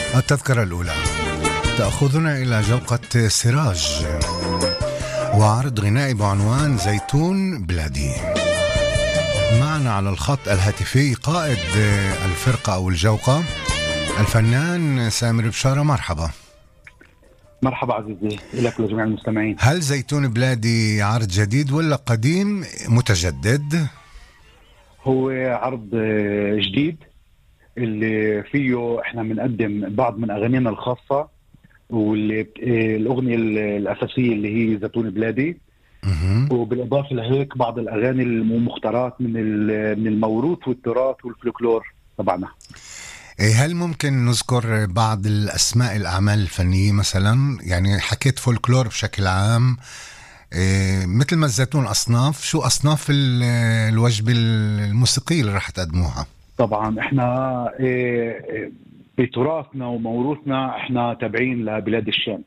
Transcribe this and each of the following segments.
التذكرة الأولى تأخذنا إلى جوقة سراج وعرض غنائي بعنوان زيتون بلادي. معنا على الخط الهاتفي قائد الفرقة أو الجوقة الفنان سامر بشارة. مرحبا. مرحبا عزيزي لك ولجميع المستمعين. هل زيتون بلادي عرض جديد ولا قديم متجدد؟ هو عرض جديد اللي فيه احنا بنقدم بعض من اغانينا الخاصة، واللي الاغنية الاساسية اللي هي زيتون بلادي، وبالاضافة لهيك بعض الاغاني المختارات من الموروث والتراث والفلكلور تبعنا. هل ممكن نذكر بعض الأسماء الأعمال الفنية مثلا؟ يعني حكيت فولكلور بشكل عام، مثل ما الزيتون أصناف، شو أصناف الوجبة الموسيقية اللي راح تقدموها؟ طبعا احنا بتراثنا وموروثنا احنا تابعين لبلاد الشام.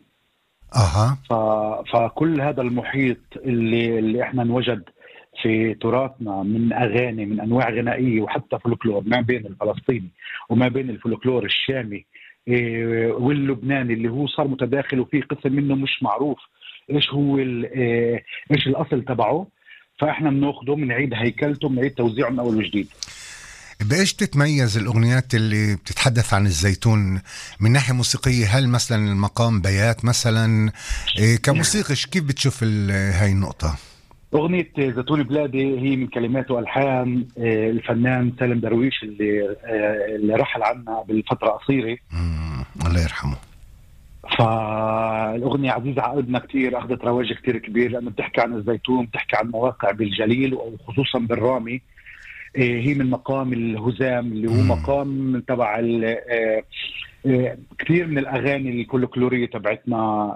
فكل هذا المحيط اللي احنا نوجد في تراثنا من أغاني، من أنواع غنائية وحتى فولكلور، ما بين الفلسطيني وما بين الفولكلور الشامي واللبناني اللي هو صار متداخل، وفي قسم منه مش معروف إيش هو إيش الأصل تبعه. فإحنا بناخده، بنعيد هيكلته، بنعيد توزيعه من أول وجديد. بإيش تتميز الأغنيات اللي بتتحدث عن الزيتون من ناحية موسيقية؟ هل مثلا المقام بيات مثلا كموسيقى كيف بتشوف هاي النقطة؟ أغنية زيتون بلادي هي من كلمات وألحان الفنان سالم درويش اللي رحل عنا بالفترة قصيرة، الله يرحمه. فالأغنية عزيزة على قلبنا كتير، أخذت رواج كتير كبير لأنه بتحكي عن الزيتون، بتحكي عن مواقع بالجليل وخصوصا بالرامي. هي من مقام الهزام اللي هو مقام تبع كتير من الأغاني الفولكلورية تبعتنا،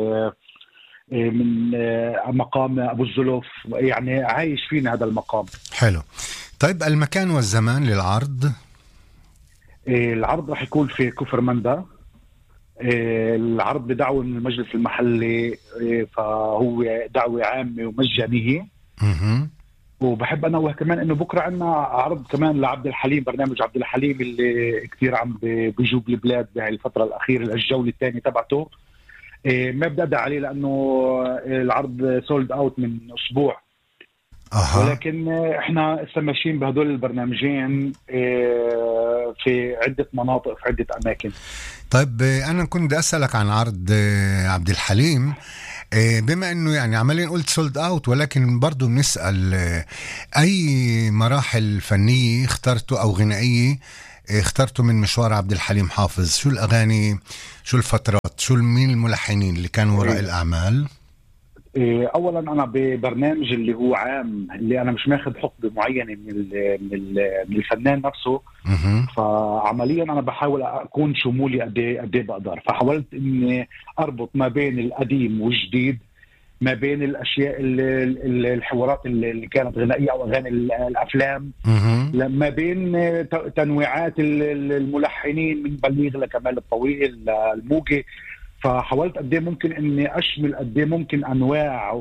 من مقام أبو الزلف، يعني عايش فينا هذا المقام. حلو. طيب المكان والزمان للعرض؟ العرض راح يكون في كفر مندا. العرض بدعوة من المجلس المحلي، فهو دعوة عامة ومجانية. وبحب أنوه كمان إنه بكرة عنا عرض كمان لعبد الحليم، برنامج عبد الحليم اللي كتير عم بيجوب البلاد بهاي الفترة الأخيرة، الجولة الثانية تبعته. ما بدي أدعي عليه لأنه العرض سولد أوت من أسبوع. ولكن إحنا ماشيين بهدول البرنامجين في عدة مناطق، في عدة أماكن. طيب أنا كنت بدي أسألك عن عرض عبد الحليم، بما أنه يعني عمالين قلت سولد أوت، ولكن برضو بنسأل أي مراحل فنية اخترتوا أو غنائية اخترتوا من مشوار عبد الحليم حافظ؟ شو الأغاني، شو الفترات، شو مين الملحنين اللي كانوا وراء الأعمال؟ اولا انا ببرنامج اللي هو عام، اللي انا مش ماخذ حقبه معينه من الفنان نفسه. فعمليا انا بحاول اكون شمولي قد ايه بقدر. فحاولت اني اربط ما بين القديم والجديد، ما بين الاشياء الحوارات اللي كانت غنائيه او اغاني الافلام، ما بين تنويعات الملحنين من بليغ لكمال الطويل الموجي. فحاولت قد ايه ممكن اني اشمل قد ايه ممكن انواع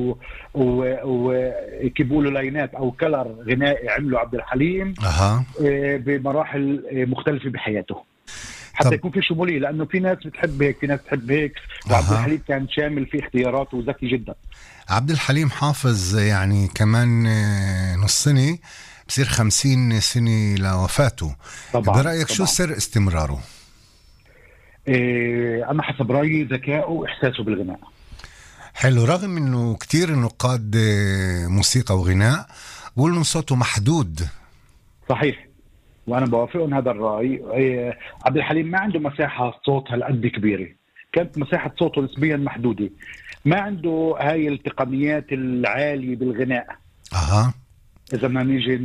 كيف بيقولوا لاينات او كلر غنائي عمله عبد الحليم بمراحل مختلفه بحياته، حتى يكون في شموليه، لانه في ناس بتحب هيك، في ناس بتحب هيك. وعبد الحليم كان شامل في اختياراته وذكي جدا. عبد الحليم حافظ يعني كمان نص سنه بصير 50 سنه لوفاته. برأيك شو سر استمراره؟ أنا حسب رأيي ذكائه وإحساسه بالغناء. حلو. رغم أنه كتير نقاد موسيقى وغناء بيقولوا صوته محدود. صحيح، وأنا بوافقهم هذا الرأي. عبد الحليم ما عنده مساحة صوت هالقد كبيرة، كانت مساحة صوته نسبيا محدودة، ما عنده هاي التقنيات العالية بالغناء. إذا بدنا نيجي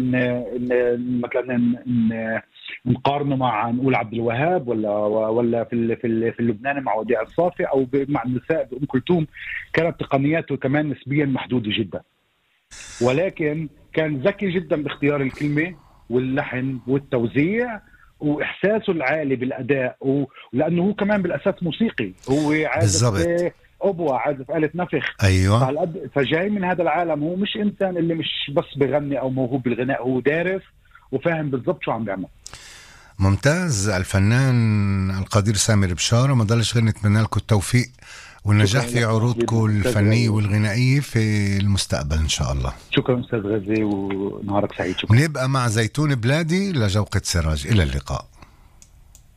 مثلا نقارنه مع نقول عبد الوهاب ولا في اللبناني مع وديع الصافي او مع النساء بأم كلثوم، كانت تقنياته كمان نسبيا محدودة جدا. ولكن كان ذكي جدا باختيار الكلمة واللحن والتوزيع واحساسه العالي بالاداء، ولانه هو كمان بالاساس موسيقي، هو عازف أبوة، عازف آلة نفخ. أيوة. فجاي من هذا العالم، هو مش إنسان اللي مش بس بغني أو موهوب بالغناء، هو دارس وفاهم بالضبط شو عم بيعمل. ممتاز. الفنان القدير سامر بشارة، ما ضلش غير نتمنى لكم التوفيق والنجاح في عروضكم الفنية والغنائية في المستقبل إن شاء الله. شكرا أستاذ غزي ونهارك سعيد. شكرا. نبقى مع زيتون بلادي لجوقة سراج. إلى اللقاء.